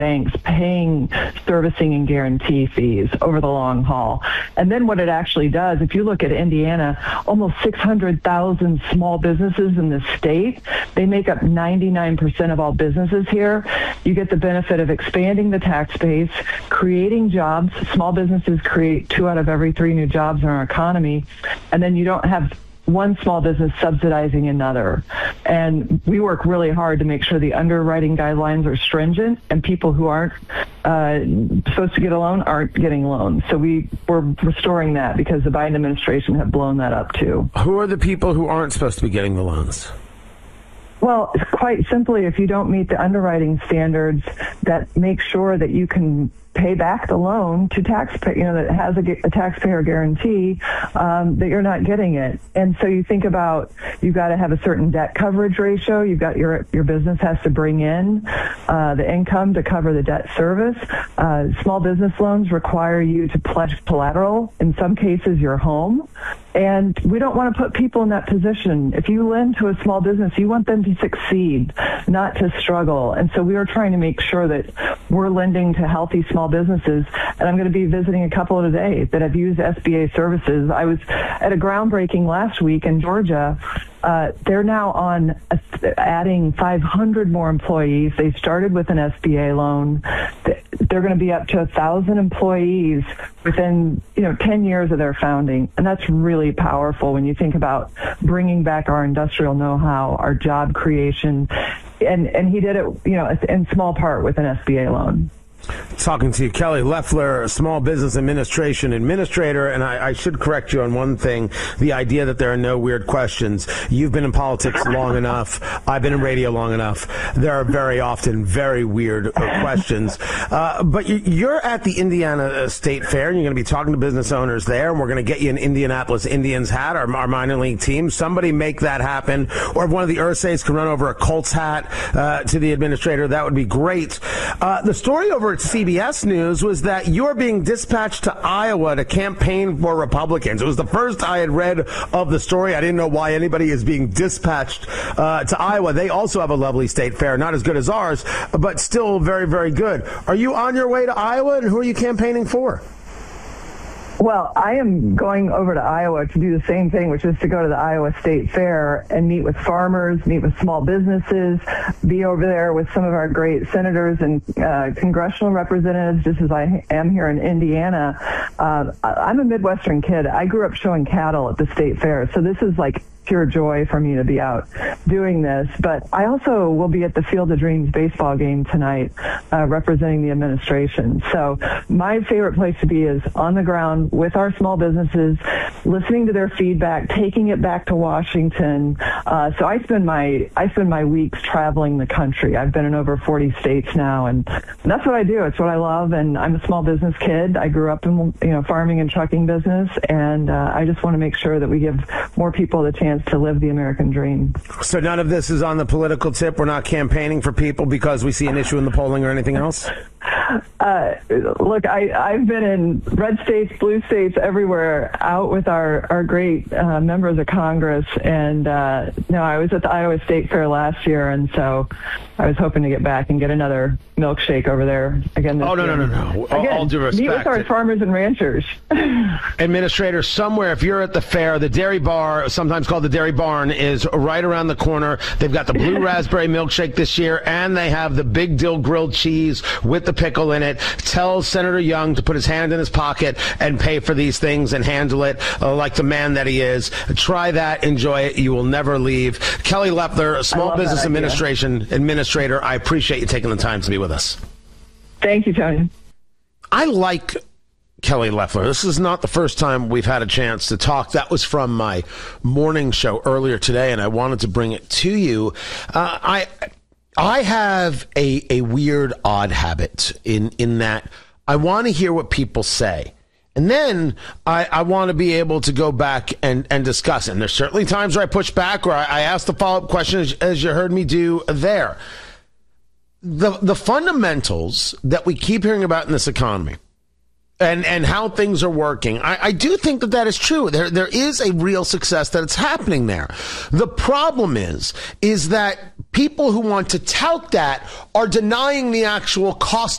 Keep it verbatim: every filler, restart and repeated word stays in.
banks paying servicing and guarantee fees over the long haul. And then what it actually does, if you look at Indiana, almost six hundred thousand small businesses in the state, they make up ninety-nine percent of all businesses here. You get the benefit of expanding the tax base, creating jobs. Small businesses create two out of every three new jobs in our economy. And then you don't have one small business subsidizing another. And we work really hard to make sure the underwriting guidelines are stringent and people who aren't uh, supposed to get a loan aren't getting loans. So we, we're restoring that because the Biden administration have blown that up too. Who are the people who aren't supposed to be getting the loans? Well, quite simply, if you don't meet the underwriting standards that make sure that you can pay back the loan to taxpayer, you know, that has a, a taxpayer guarantee, um, that you're not getting it. And so you think about, you've got to have a certain debt coverage ratio. You've got your, your business has to bring in uh, the income to cover the debt service. Uh, small business loans require you to pledge collateral, in some cases your home. And we don't want to put people in that position. If you lend to a small business, you want them to succeed, not to struggle. And so we are trying to make sure that we're lending to healthy small businesses. And I'm going to be visiting a couple today that have used S B A services. I was at a groundbreaking last week in Georgia. Uh, they're now on uh, adding five hundred more employees. They started with an S B A loan. They're going to be up to one thousand employees within, you know, ten years of their founding. And that's really powerful when you think about bringing back our industrial know-how, our job creation. And, and he did it, you know, in small part with an S B A loan. Talking to you, Kelly Loeffler, Small Business Administration Administrator, and I, I should correct you on one thing, the idea that there are no weird questions. You've been in politics long enough. I've been in radio long enough. There are very often very weird uh, questions. Uh, but you, you're at the Indiana State Fair, and you're going to be talking to business owners there, and we're going to get you an Indianapolis Indians hat, our, our minor league team. Somebody make that happen. Or if one of the Ursays can run over a Colts hat uh, to the administrator, that would be great. Uh, the story over at C B S News was that you're being dispatched to Iowa to campaign for Republicans. It was the first I had read of the story. I didn't know why anybody is being dispatched uh, to Iowa. They also have a lovely state fair, not as good as ours, but still very, very good. Are you on your way to Iowa, and who are you campaigning for? Well, I am going over to Iowa to do the same thing, which is to go to the Iowa State Fair and meet with farmers, meet with small businesses, be over there with some of our great senators and uh, congressional representatives, just as I am here in Indiana. Uh, I'm a Midwestern kid. I grew up showing cattle at the State Fair, so this is like pure joy for me to be out doing this. But I also will be at the Field of Dreams baseball game tonight, uh, representing the administration. So my favorite place to be is on the ground with our small businesses, listening to their feedback, taking it back to Washington. Uh, so I spend my I spend my weeks traveling the country. I've been in over forty states now, and that's what I do. It's what I love, and I'm a small business kid. I grew up in, you know, farming and trucking business, and uh, I just want to make sure that we give more people the chance to live the American dream. So none of this is on the political tip. We're not campaigning for people because we see an issue in the polling or anything else? Uh, look, I, I've been in red states, blue states, everywhere, out with our, our great uh, members of Congress. And uh, no, I was at the Iowa State Fair last year, and so I was hoping to get back and get another milkshake over there again this Oh, no, year. no, no, no. Again, all due respect. Meet with our farmers and ranchers. Administrator, somewhere, if you're at the fair, the Dairy Bar, sometimes called the Dairy Barn, is right around the corner. They've got the blue raspberry milkshake this year, and they have the big dill grilled cheese with the pickle in it. Tell Senator Young to put his hand in his pocket and pay for these things and handle it uh, like the man that he is. Try that. Enjoy it. You will never leave. Kelly Loeffler, Small Business Administration Administrator, I appreciate you taking the time to be with us. Thank you, Tony. I like Kelly Loeffler. This is not the first time we've had a chance to talk. That was from my morning show earlier today, and I wanted to bring it to you. Uh, I I have a, a weird, odd habit in, in that I want to hear what people say. And then I, I want to be able to go back and, and discuss it. And there's certainly times where I push back or I, I ask the follow-up question, as, as you heard me do there. The, the fundamentals that we keep hearing about in this economy, and and how things are working, I, I do think that that is true. There there is a real success that it's happening there. The problem is is that people who want to tout that are denying the actual cost